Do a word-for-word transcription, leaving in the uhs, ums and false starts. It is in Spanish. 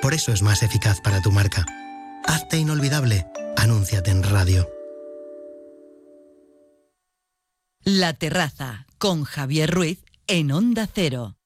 Por eso es más eficaz para tu marca. Hazte inolvidable. Anúnciate en radio. La Terraza, con Javier Ruiz, en Onda Cero.